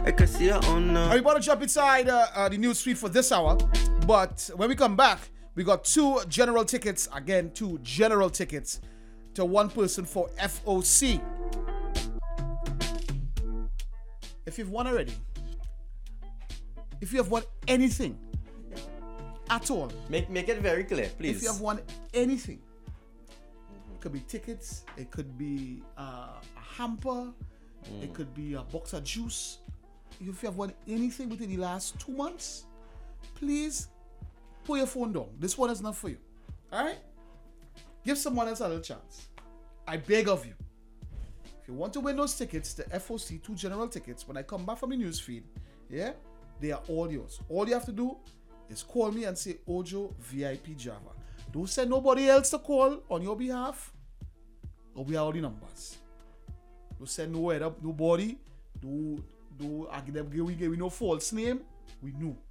I can see her on I'm about to jump inside the news feed for this hour, but when we come back, we got two general tickets to one person for FOC. If you've won already, if you have won anything at all, Make it very clear, please. if you have won anything, it could be tickets, it could be a hamper, it could be a box of juice. If you have won anything within the last 2 months, please put your phone down. This one is not for you. Alright? Give someone else a little chance. I beg of you. If you want to win those tickets, the FOC 2 general tickets, when I come back from the news feed, yeah, they are all yours. All you have to do is call me and say Ojo VIP Java. Don't send nobody else to call on your behalf. Or we have all the numbers. Don't send nobody. I give we no false name. We know.